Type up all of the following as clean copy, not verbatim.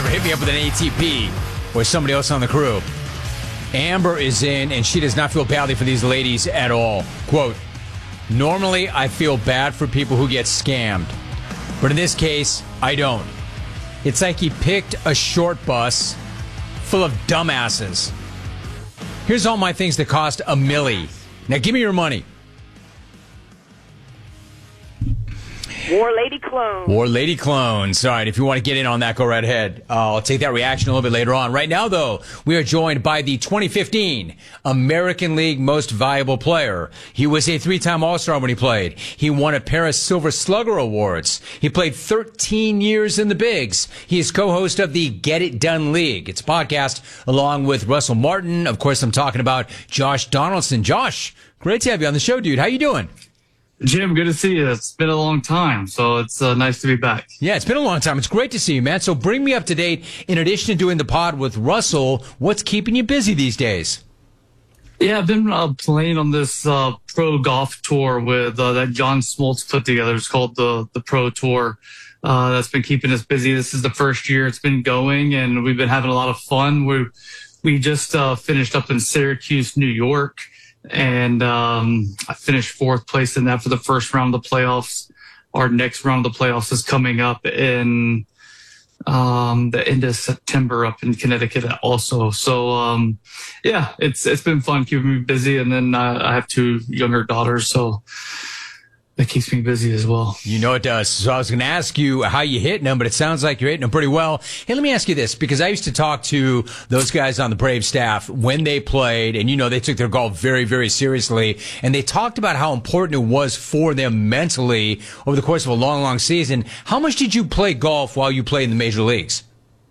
ever hit me up with an ATP or somebody else on the crew. Amber is in, and she does not feel badly for these ladies at all. Quote, normally I feel bad for people who get scammed, but in this case, I don't. It's like he picked a short bus full of dumbasses. Here's all my things that cost $1 million. Now give me your money. War Lady Clones. War Lady Clones. All right, if you want to get in on that, go right ahead. I'll take that reaction a little bit later on. Right now, though, we are joined by the 2015 American League Most Valuable Player. He was a 3-time All-Star when he played. He won a pair of Silver Slugger Awards. He played 13 years in the bigs. He is co-host of the Get It Done League. It's a podcast along with Russell Martin. Of course, I'm talking about Josh Donaldson. Josh, great to have you on the show, dude. How you doing? Jim, good to see you. It's been a long time, so it's nice to be back. Yeah, it's been a long time. It's great to see you, man. So bring me up to date. In addition to doing the pod with Russell, what's keeping you busy these days? Yeah, I've been playing on this pro golf tour with that John Smoltz put together. It's called the Pro Tour. That's been keeping us busy. This is the first year it's been going, and we've been having a lot of fun. We just finished up in Syracuse, New York. And I finished 4th place in that for the first round of the playoffs. Our next round of the playoffs is coming up in the end of September up in Connecticut also. So, yeah, it's been fun keeping me busy. And then I have 2 younger daughters, so that keeps me busy as well. You know it does. So I was going to ask you how you hitting them, but it sounds like you're hitting them pretty well. Hey, let me ask you this, because I used to talk to those guys on the Brave staff when they played, and they took their golf very, very seriously, and they talked about how important it was for them mentally over the course of a long, long season. How much did you play golf while you played in the major leagues?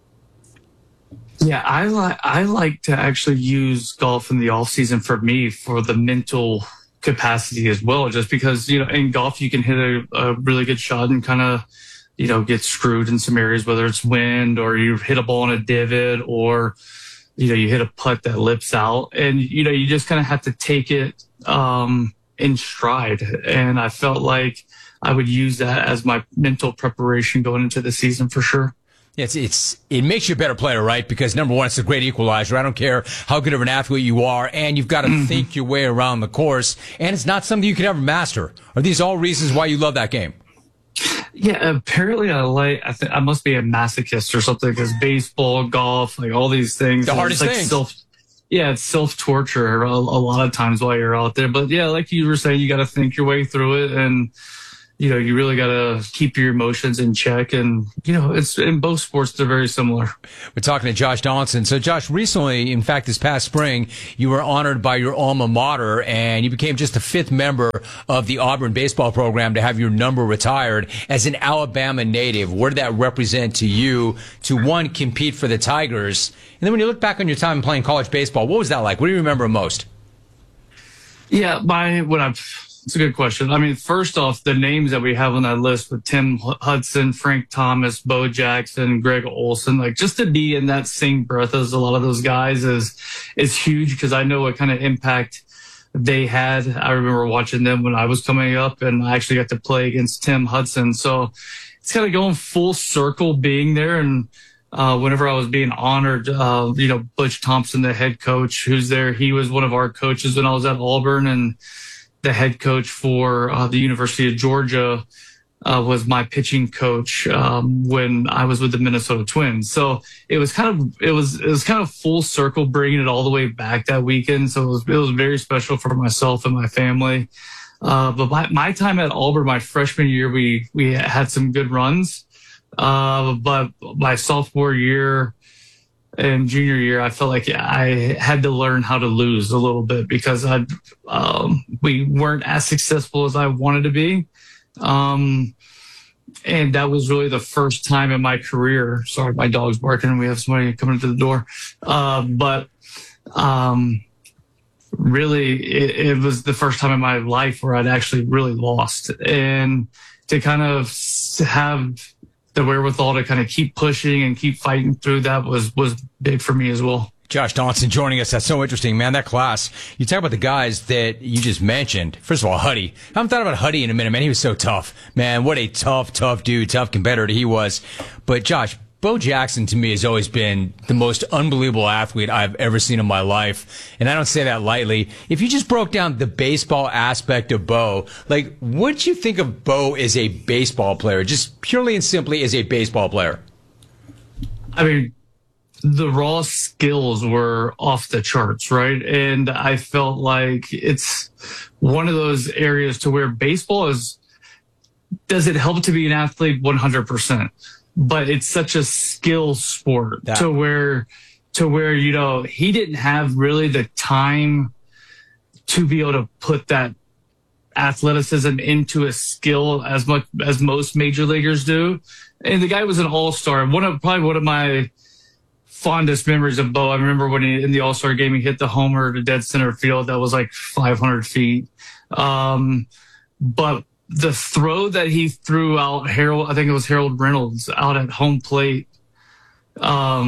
Yeah, I like to actually use golf in the off season for me for the mental capacity as well, just because in golf you can hit a really good shot and kind of get screwed in some areas, whether it's wind or you hit a ball in a divot or you hit a putt that lips out, and you just kind of have to take it in stride. And I felt like I would use that as my mental preparation going into the season for sure. It makes you a better player, right? Because number one, it's a great equalizer. I don't care how good of an athlete you are, and you've got to think your way around the course, and it's not something you can ever master. Are these all reasons why you love that game? Yeah, apparently I must be a masochist or something, because baseball, golf, like all these things. The hardest thing. It's self-torture a lot of times while you're out there. But yeah, like you were saying, you got to think your way through it, and you really got to keep your emotions in check. And, it's in both sports, they're very similar. We're talking to Josh Donaldson. So, Josh, recently, in fact, this past spring, you were honored by your alma mater, and you became just the 5th member of the Auburn baseball program to have your number retired. As an Alabama native, what did that represent to you to, one, compete for the Tigers? And then when you look back on your time playing college baseball, what was that like? What do you remember most? Yeah, it's a good question. I mean, first off, the names that we have on that list with Tim Hudson, Frank Thomas, Bo Jackson, Greg Olson, like just to be in that same breath as a lot of those guys is huge, because I know what kind of impact they had. I remember watching them when I was coming up, and I actually got to play against Tim Hudson. So it's kind of going full circle being there. And whenever I was being honored, Butch Thompson, the head coach who's there, he was one of our coaches when I was at Auburn, and the head coach for the University of Georgia was my pitching coach when I was with the Minnesota Twins. So it was kind of full circle, bringing it all the way back that weekend. So it was very special for myself and my family. But my time at Auburn, my freshman year, we had some good runs. But my sophomore year and junior year, I felt like I had to learn how to lose a little bit, because we weren't as successful as I wanted to be. And that was really the first time in my career. Sorry, my dog's barking. We have somebody coming to the door. But really, it was the first time in my life where I'd actually really lost. And to kind of have the wherewithal to kind of keep pushing and keep fighting through that was big for me as well. Josh Donaldson joining us. That's so interesting, man. That class. You talk about the guys that you just mentioned. First of all, Huddy. I haven't thought about Huddy in a minute, man. He was so tough. Man, what a tough dude, tough competitor he was. But Josh, Bo Jackson to me has always been the most unbelievable athlete I've ever seen in my life. And I don't say that lightly. If you just broke down the baseball aspect of Bo, like, what do you think of Bo as a baseball player? Just purely and simply as a baseball player. I mean, the raw skills were off the charts, right? And I felt like it's one of those areas to where baseball does it help to be an athlete? 100%. But it's such a skill sport to where, you know, he didn't have really the time to be able to put that athleticism into a skill as much as most major leaguers do. And the guy was an all-star. Probably one of my fondest memories of Bo. I remember when in the all-star game, he hit the homer to dead center field. That was like 500 feet. But the throw that he threw out, I think it was Harold Reynolds out at home plate. Or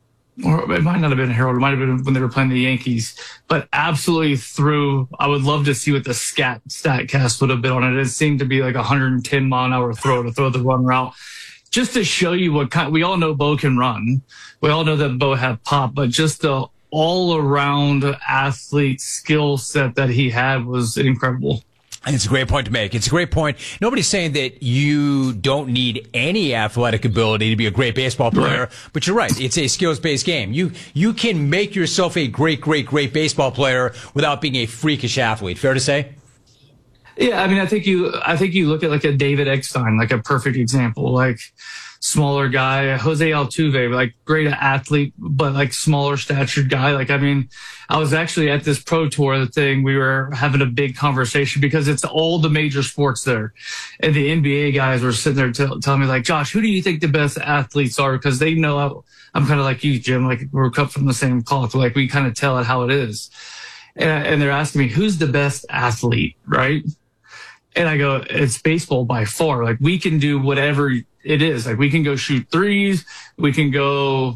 it might not have been Harold. It might have been when they were playing the Yankees, but absolutely threw. I would love to see what the stat cast would have been on it. It seemed to be like 110 mile an hour throw to throw the runner out. Just to show you we all know Bo can run. We all know that Bo had pop, but just the all around athlete skill set that he had was incredible. And it's a great point to make. It's a great point. Nobody's saying that you don't need any athletic ability to be a great baseball player, but you're right. It's a skills-based game. You can make yourself a great baseball player without being a freakish athlete. Fair to say? Yeah, I mean, I think you look at like a David Eckstein, like a perfect example, like smaller guy, Jose Altuve, like great athlete, but like smaller statured guy. Like, I mean, I was actually at this pro tour thing. We were having a big conversation because it's all the major sports there. And the NBA guys were sitting there telling me like, Josh, who do you think the best athletes are? Because they know I'm kind of like you, Jim, like we're cut from the same cloth. Like we kind of tell it how it is. And they're asking me, who's the best athlete, right? And I go, it's baseball by far. Like we can do whatever it is. Like we can go shoot threes. We can go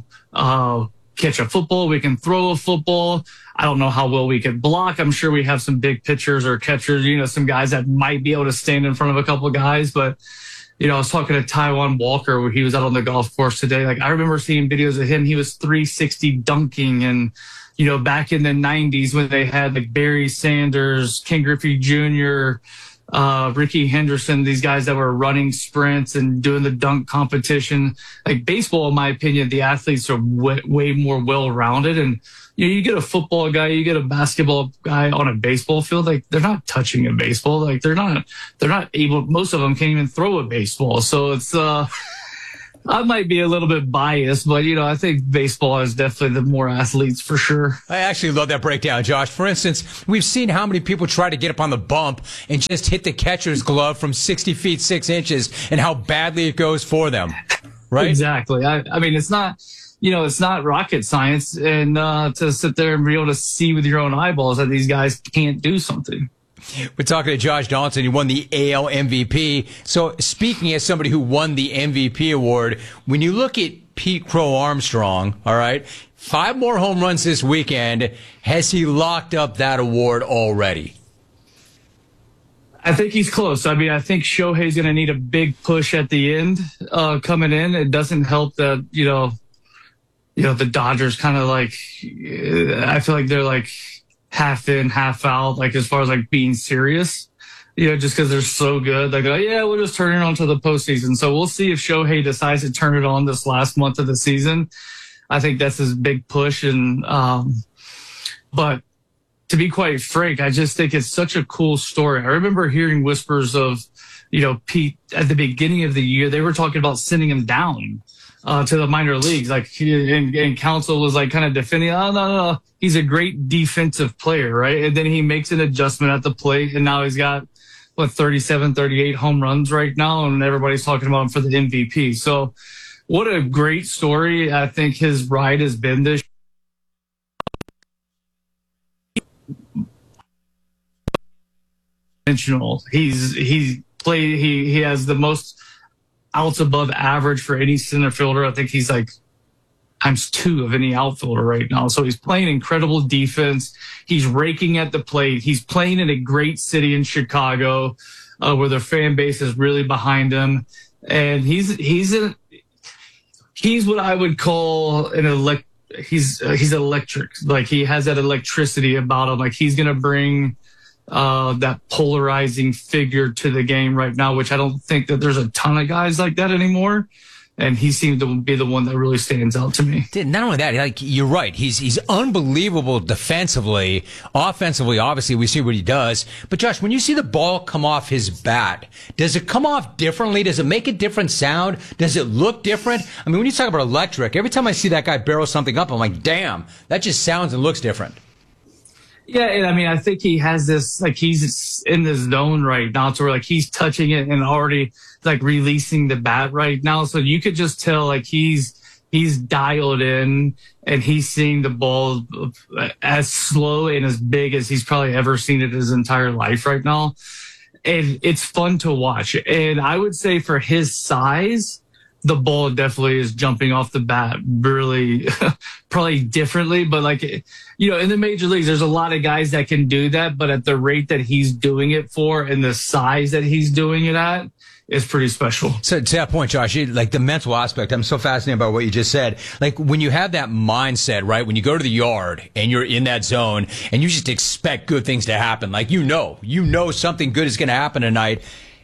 catch a football. We can throw a football. I don't know how well we can block. I'm sure we have some big pitchers or catchers, you know, some guys that might be able to stand in front of a couple of guys. But, you know, I was talking to Taijuan Walker where he was out on the golf course today. Like I remember seeing videos of him. He was 360 dunking and, you know, back in the 90s when they had like Barry Sanders, Ken Griffey Jr., Ricky Henderson, these guys that were running sprints and doing the dunk competition. Like baseball, in my opinion, the athletes are way more well-rounded. And you know, you get a football guy, you get a basketball guy on a baseball field, like they're not touching a baseball. Like they're not able, most of them can't even throw a baseball. So it's, I might be a little bit biased, but, you know, I think baseball is definitely the more athletes for sure. I actually love that breakdown, Josh. For instance, we've seen how many people try to get up on the bump and just hit the catcher's glove from 60 feet, 6 inches and how badly it goes for them, right? Exactly. I mean, it's not, you know, it's not rocket science and to sit there and be able to see with your own eyeballs that these guys can't do something. We're talking to Josh Donaldson. He won the AL MVP. So speaking as somebody who won the MVP award, when you look at Pete Crow Armstrong, all right, 5 more home runs this weekend. Has he locked up that award already? I think he's close. I mean, I think Shohei's going to need a big push at the end coming in. It doesn't help that, you know, the Dodgers kind of like, I feel like they're like, half in, half out, like as far as like being serious, you know, just because they're so good. They go, yeah, we'll just turn it on to the postseason. So we'll see if Shohei decides to turn it on this last month of the season. I think that's his big push. And, but to be quite frank, I just think it's such a cool story. I remember hearing whispers of, you know, Pete at the beginning of the year, they were talking about sending him down to the minor leagues. Like, and Counsell was like kind of defending, oh, no. He's a great defensive player, right? And then he makes an adjustment at the plate, and now he's got, 37, 38 home runs right now, and everybody's talking about him for the MVP. So what a great story. I think his ride has been this. He has the most outs above average for any center fielder. I think he's like ×2 of any outfielder right now. So he's playing incredible defense. He's raking at the plate. He's playing in a great city in Chicago, where their fan base is really behind him. And he's he's what I would call he's electric. Like he has that electricity about him. Like he's going to bring that polarizing figure to the game right now, which I don't think that there's a ton of guys like that anymore. And he seemed to be the one that really stands out to me. Not only that, like you're right, he's unbelievable defensively. Offensively, obviously, we see what he does. But Josh, when you see the ball come off his bat, does it come off differently? Does it make a different sound? Does it look different? I mean, when you talk about electric, every time I see that guy barrel something up, I'm like, damn, that just sounds and looks different. Yeah, and I mean, I think he has this, like, he's in this zone right now to where, like, he's touching it and already, like, releasing the bat right now. So you could just tell, like, he's dialed in and he's seeing the ball as slow and as big as he's probably ever seen it his entire life right now. And it's fun to watch. And I would say for his size, the ball definitely is jumping off the bat really probably differently. But like, you know, in the major leagues, there's a lot of guys that can do that. But at the rate that he's doing it for and the size that he's doing it at is pretty special. So to that point, Josh, like the mental aspect, I'm so fascinated by what you just said. Like when you have that mindset, right? When you go to the yard and you're in that zone and you just expect good things to happen, like you know something good is going to happen tonight.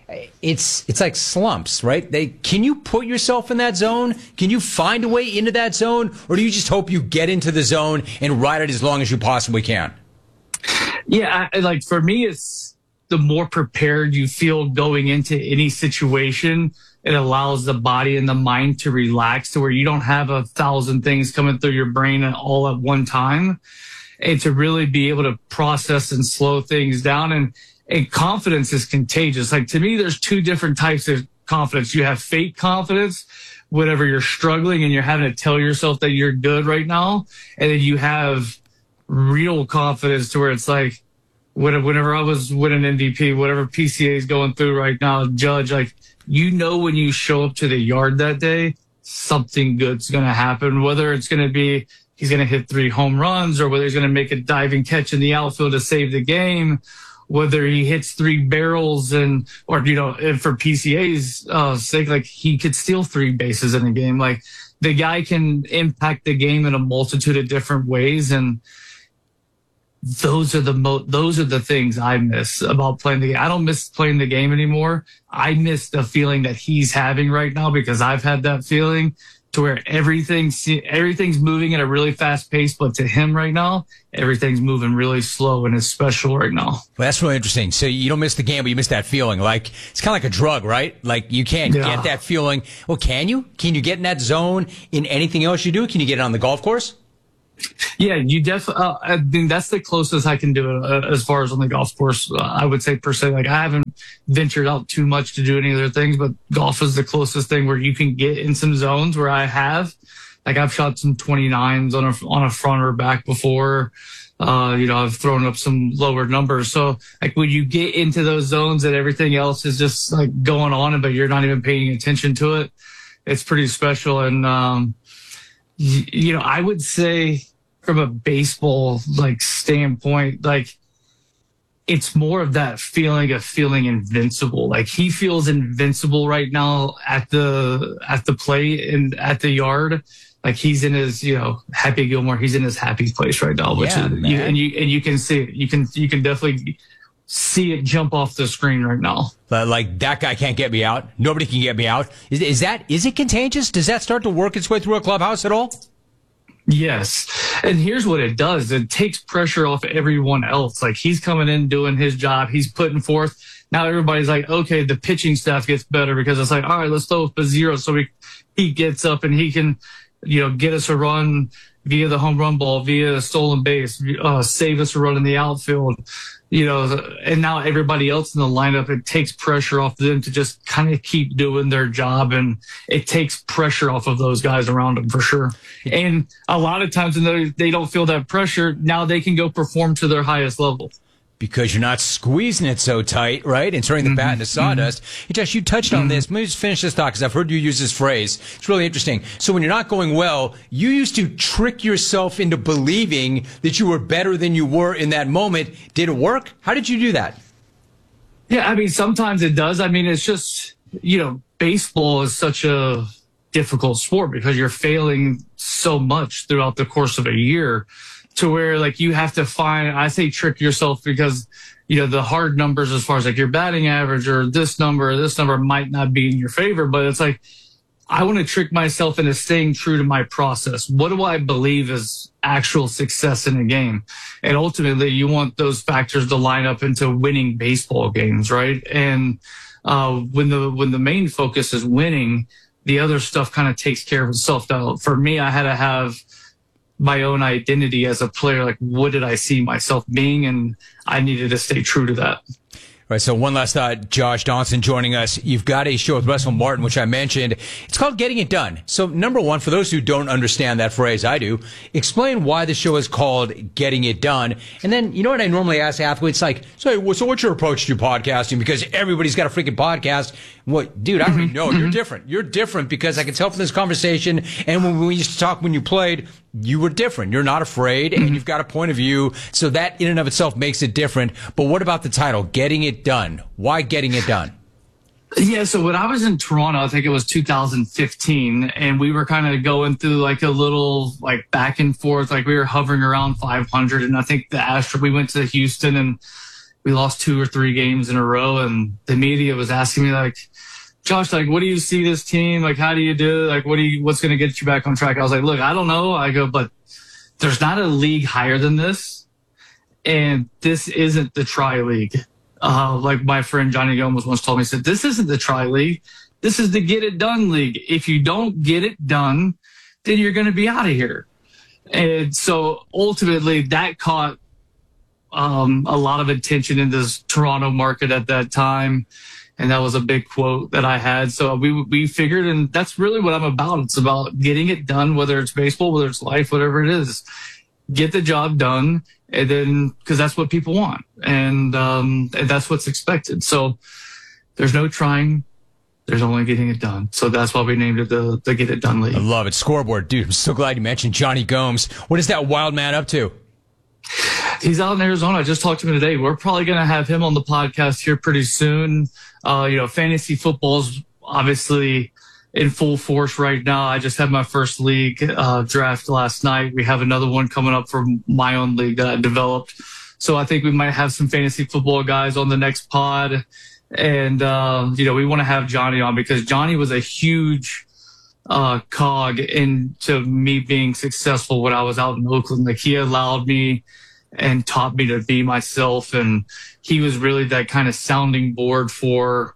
It's like slumps, right? Can you put yourself in that zone? Can you find a way into that zone? Or do you just hope you get into the zone and ride it as long as you possibly can? Yeah, like for me, it's the more prepared you feel going into any situation, it allows the body and the mind to relax to where you don't have 1,000 things coming through your brain all at one time, and to really be able to process and slow things down. And confidence is contagious. Like to me, there's two different types of confidence. You have fake confidence, whenever you're struggling and you're having to tell yourself that you're good right now. And then you have real confidence to where it's like, whenever I was winning MVP, whatever PCA is going through right now, Judge, like, you know, when you show up to the yard that day, something good's going to happen, whether it's going to be he's going to hit 3 home runs or whether he's going to make a diving catch in the outfield to save the game, whether he hits 3 barrels or, you know, for PCA's sake, like he could steal 3 bases in a game. Like the guy can impact the game in a multitude of different ways. And those are the things I miss about playing the game. I don't miss playing the game anymore. I miss the feeling that he's having right now, because I've had that feeling to where everything's moving at a really fast pace, but to him right now, everything's moving really slow and it's special right now. Well, that's really interesting. So you don't miss the game, but you miss that feeling. Like it's kind of like a drug, right? Like you can't get that feeling. Well, can you? Can you get in that zone in anything else you do? Can you get it on the golf course? Yeah, you definitely. I mean, that's the closest I can do it as far as on the golf course. I would say per se. Like I haven't ventured out too much to do any other things, but golf is the closest thing where you can get in some zones where I have. Like I've shot some 29s on a front or back before. You know, I've thrown up some lower numbers. So like when you get into those zones that everything else is just like going on, but you're not even paying attention to it, it's pretty special. And you know, I would say from a baseball like standpoint, like it's more of that feeling of feeling invincible. Like he feels invincible right now at the plate and at the yard. Like he's in his, you know, Happy Gilmore. He's in his happy place right now, which you can see it. You can definitely see it jump off the screen right now. Like that guy can't get me out. Nobody can get me out. Is it contagious? Does that start to work its way through a clubhouse at all? Yes. And here's what it does. It takes pressure off everyone else. Like he's coming in doing his job. He's putting forth. Now everybody's like, okay, the pitching staff gets better because it's like, all right, let's throw up a 0. So he gets up and he can, you know, get us a run via the home run ball, via a stolen base, save us a run in the outfield, you know, and now everybody else in the lineup, it takes pressure off them to just kind of keep doing their job. And it takes pressure off of those guys around them for sure. And a lot of times when they don't feel that pressure, now they can go perform to their highest level. Because you're not squeezing it so tight, right? And turning the bat into sawdust. Hey, Josh, you touched on this. Let me just finish this thought because I've heard you use this phrase. It's really interesting. So when you're not going well, you used to trick yourself into believing that you were better than you were in that moment. Did it work? How did you do that? Yeah, I mean, sometimes it does. I mean, it's just, you know, baseball is such a difficult sport because you're failing so much throughout the course of a year to where like you have to I say trick yourself because, you know, the hard numbers as far as like your batting average or this number might not be in your favor, but it's like, I want to trick myself into staying true to my process. What do I believe is actual success in a game? And ultimately you want those factors to line up into winning baseball games, right? And when the main focus is winning, the other stuff kind of takes care of itself. Now, for me, I had to have my own identity as a player. Like, what did I see myself being? And I needed to stay true to that. All right, so one last thought, Josh Donaldson joining us. You've got a show with Russell Martin, which I mentioned. It's called Getting It Done. So number one, for those who don't understand that phrase, I do, explain why the show is called Getting It Done. And then, you know what I normally ask athletes? Like, so what's your approach to podcasting? Because everybody's got a freaking podcast. What, dude, I don't even know. You're different. You're different because I can tell from this conversation. And when we used to talk when you played, you were different. You're not afraid and you've got a point of view. So that in and of itself makes it different. But what about the title, Getting It Done? Why Getting It Done? Yeah, so when I was in Toronto, I think it was 2015, and we were kind of going through like a little like back and forth, like we were hovering around 500. And I think we went to Houston and we lost 2 or 3 games in a row. And the media was asking me like, Josh, like, what do you see this team? Like, how do you do? Like, what's going to get you back on track? I was like, look, I don't know. I go, but there's not a league higher than this. And this isn't the tri-league. Like my friend Johnny Gomes once told me, he said, this isn't the tri-league. This is the get it done league. If you don't get it done, then you're going to be out of here. And so ultimately that caught a lot of attention in this Toronto market at that time. And that was a big quote that I had. So we figured, and that's really what I'm about. It's about getting it done, whether it's baseball, whether it's life, whatever it is. Get the job done, and then because that's what people want, and that's what's expected. So there's no trying. There's only getting it done. So that's why we named it the Get It Done League. I love it. Scoreboard, dude. I'm so glad you mentioned Johnny Gomes. What is that wild man up to? He's out in Arizona. I just talked to him today. We're probably going to have him on the podcast here pretty soon. Fantasy football is obviously in full force right now. I just had my first league draft last night. We have another one coming up for my own league that I developed. So I think we might have some fantasy football guys on the next pod. And, we want to have Johnny on because Johnny was a huge cog into me being successful when I was out in Oakland. Like, he allowed me and taught me to be myself. And he was really that kind of sounding board for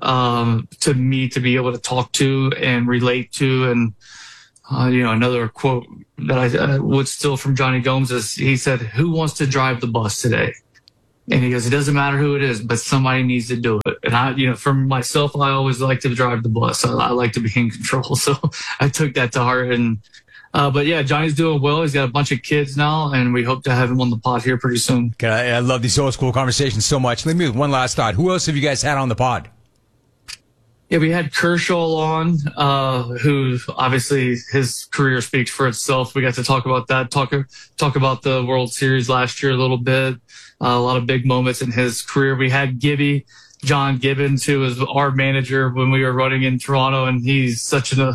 to me to be able to talk to and relate to. And, another quote that I would steal from Johnny Gomes is he said, "Who wants to drive the bus today?" And he goes, "It doesn't matter who it is, but somebody needs to do it." And I, for myself, I always like to drive the bus. I like to be in control. So I took that to heart. And, but yeah, Johnny's doing well. He's got a bunch of kids now, and we hope to have him on the pod here pretty soon. I love these old school conversations so much. Let me one last thought. Who else have you guys had on the pod? Yeah, we had Kershaw on, who obviously his career speaks for itself. We got to talk about that, talk about the World Series last year a little bit, a lot of big moments in his career. We had Gibby, John Gibbons, who was our manager when we were running in Toronto, and he's such an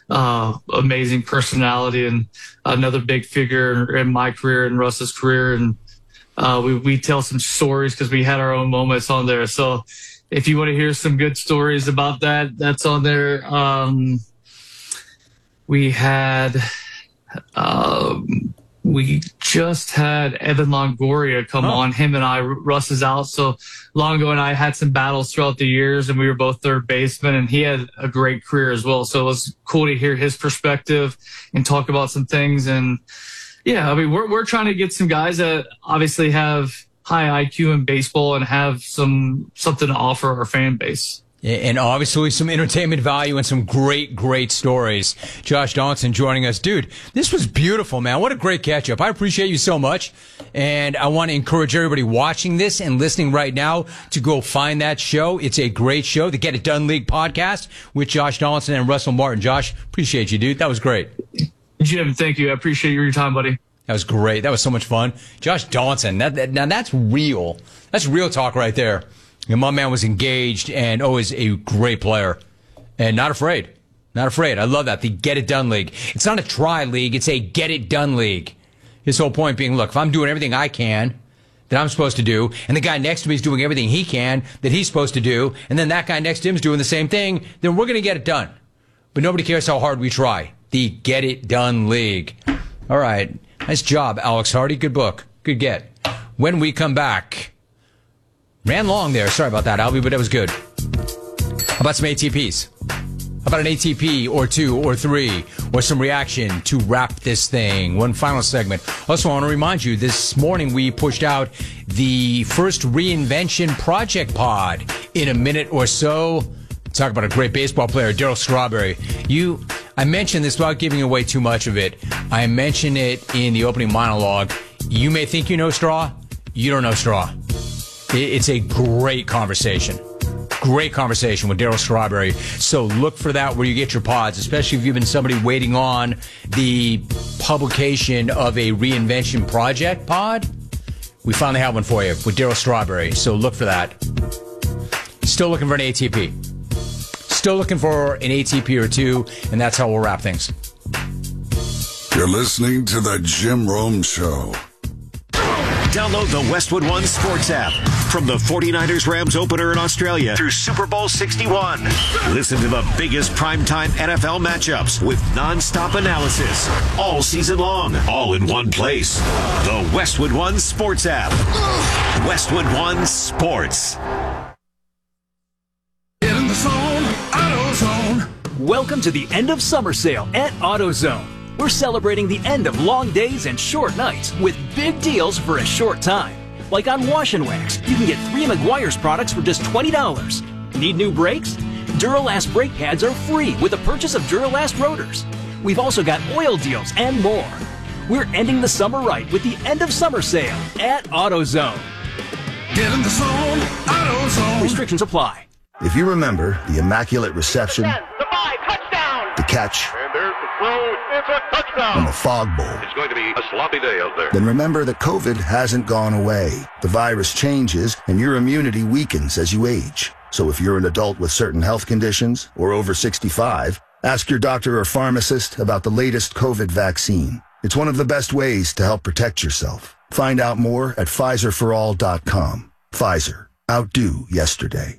amazing personality and another big figure in my career and Russ's career. And we tell some stories because we had our own moments on there. So if you want to hear some good stories about that, that's on there. We just had Evan Longoria come on. Him and I, Russ is out. So Longo and I had some battles throughout the years, and we were both third basemen, and he had a great career as well. So it was cool to hear his perspective and talk about some things. And yeah, I mean, we're trying to get some guys that obviously have high IQ in baseball and have something to offer our fan base. And obviously some entertainment value and some great, great stories. Josh Donaldson joining us. Dude, this was beautiful, man. What a great catch-up. I appreciate you so much. And I want to encourage everybody watching this and listening right now to go find that show. It's a great show, the Get It Done League podcast with Josh Donaldson and Russell Martin. Josh, appreciate you, dude. That was great. Jim, thank you. I appreciate your time, buddy. That was great. That was so much fun. Josh Donaldson, now that's real. That's real talk right there. And my man was engaged and always a great player and not afraid. Not afraid. I love that. The Get It Done League. It's not a try league. It's a Get It Done league. His whole point being, look, if I'm doing everything I can that I'm supposed to do, and the guy next to me is doing everything he can that he's supposed to do, and then that guy next to him is doing the same thing, then we're going to get it done. But nobody cares how hard we try. The Get It Done League. All right. Nice job, Alex Hardy. Good book. Good get. When we come back, ran long there. Sorry about that, Albie, but that was good. How about some ATPs? How about an ATP or two or three or some reaction to wrap this thing? One final segment. Also, I want to remind you, this morning we pushed out the first reinvention project pod in a minute or so. Talk about a great baseball player, Darryl Strawberry. I mentioned this without giving away too much of it. I mentioned it in the opening monologue. You may think you know Straw. You don't know Straw. It's a great conversation. Great conversation with Darryl Strawberry. So look for that where you get your pods, especially if you've been somebody waiting on the publication of a reinvention project pod. We finally have one for you with Darryl Strawberry. So look for that. Still looking for an ATP. Still looking for an ATP or two, and that's how we'll wrap things. You're listening to The Jim Rome Show. Download the Westwood One Sports app. From the 49ers-Rams opener in Australia through Super Bowl 61. Listen to the biggest primetime NFL matchups with non-stop analysis all season long, all in one place. The Westwood One Sports app. Westwood One Sports. Get in the zone, AutoZone. Welcome to the end of summer sale at AutoZone. We're celebrating the end of long days and short nights with big deals for a short time. Like on Wash and Wax, you can get 3 Meguiar's products for just $20. Need new brakes? Duralast brake pads are free with the purchase of Duralast rotors. We've also got oil deals and more. We're ending the summer right with the end of summer sale at AutoZone. Get in the zone, AutoZone. Restrictions apply. If you remember the Immaculate Reception, The 5, touchdown. the catch, And there's the throw. It's a touchdown. and the Fog Bowl, It's going to be a sloppy day out there. then remember that COVID hasn't gone away. The virus changes and your immunity weakens as you age. So if you're an adult with certain health conditions or over 65, ask your doctor or pharmacist about the latest COVID vaccine. It's one of the best ways to help protect yourself. Find out more at PfizerForAll.com. Pfizer. Outdo yesterday.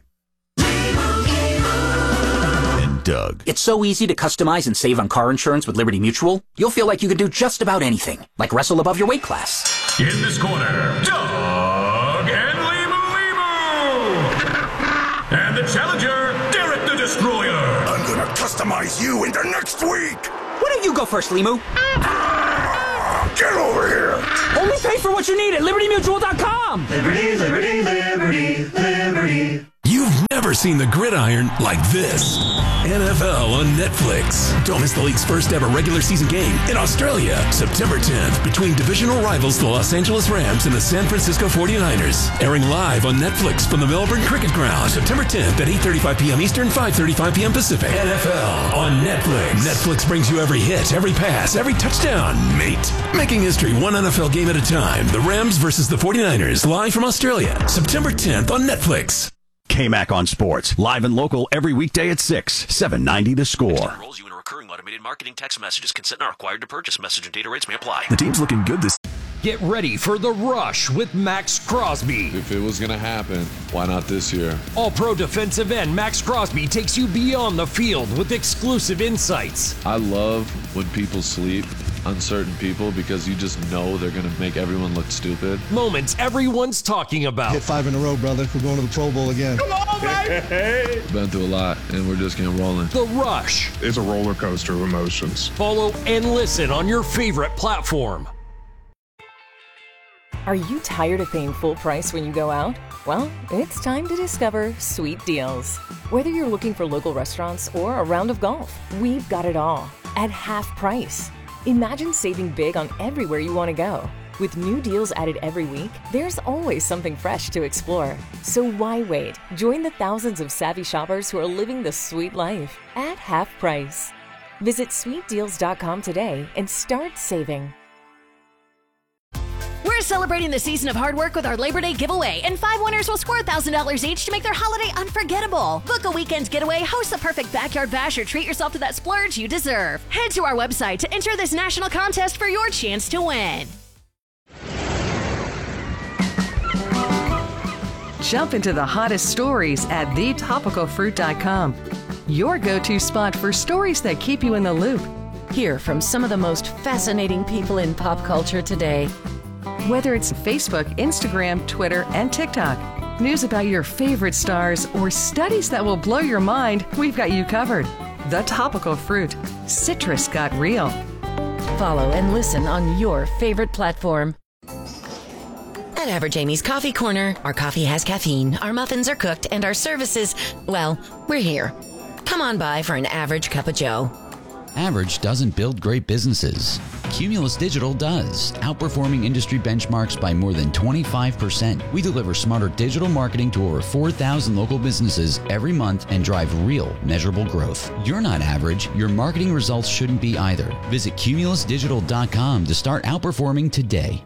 Doug. It's so easy to customize and save on car insurance with Liberty Mutual. You'll feel like you can do just about anything, like wrestle above your weight class. In this corner, Doug and Limu. And the challenger, Derek the Destroyer. I'm gonna customize you into next week. Why don't you go first, Limu? Get over here. Only pay for what you need at LibertyMutual.com. Liberty, liberty, liberty, liberty. You've never seen the gridiron like this. NFL on Netflix. Don't miss the league's first ever regular season game in Australia, September 10th, between divisional rivals the Los Angeles Rams and the San Francisco 49ers. Airing live on Netflix from the Melbourne Cricket Ground, September 10th at 8:35 p.m. Eastern, 5:35 p.m. Pacific. NFL on Netflix. Netflix brings you every hit, every pass, every touchdown, mate. Making history one NFL game at a time. The Rams versus the 49ers, live from Australia, September 10th on Netflix. KMAC on Sports. Live and local every weekday at 6, 790 The Score. Enrolls you in a recurring automated marketing text messages. Consent not required to purchase. Message and data rates may apply. The team's looking good this. Get ready for The Rush with Max Crosby. If it was going to happen, why not this year? All-pro defensive end Max Crosby takes you beyond the field with exclusive insights. I love when people sleep on certain people because you just know they're going to make everyone look stupid. Moments everyone's talking about. Hit 5 in a row, brother. We're going to the Pro Bowl again. Come on, baby! Been through a lot, and we're just getting rolling. The Rush. It's a roller coaster of emotions. Follow and listen on your favorite platform. Are you tired of paying full price when you go out? Well, it's time to discover Sweet Deals. Whether you're looking for local restaurants or a round of golf, we've got it all at half price. Imagine saving big on everywhere you want to go. With new deals added every week, there's always something fresh to explore. So why wait? Join the thousands of savvy shoppers who are living the sweet life at half price. Visit sweetdeals.com today and start saving. We're celebrating the season of hard work with our Labor Day giveaway, and 5 winners will score $1,000 each to make their holiday unforgettable. Book a weekend getaway, host the perfect backyard bash, or treat yourself to that splurge you deserve. Head to our website to enter this national contest for your chance to win. Jump into the hottest stories at thetopicalfruit.com. Your go-to spot for stories that keep you in the loop. Hear from some of the most fascinating people in pop culture today. Whether it's Facebook, Instagram, Twitter, and TikTok, news about your favorite stars, or studies that will blow your mind, we've got you covered. The Topical Fruit. Citrus got real. Follow and listen on your favorite platform. At Average Amy's Coffee Corner, our coffee has caffeine, our muffins are cooked, and our services, well, we're here. Come on by for an average cup of joe. Average doesn't build great businesses. Cumulus Digital does, outperforming industry benchmarks by more than 25%. We deliver smarter digital marketing to over 4,000 local businesses every month and drive real, measurable growth. You're not average. Your marketing results shouldn't be either. Visit cumulusdigital.com to start outperforming today.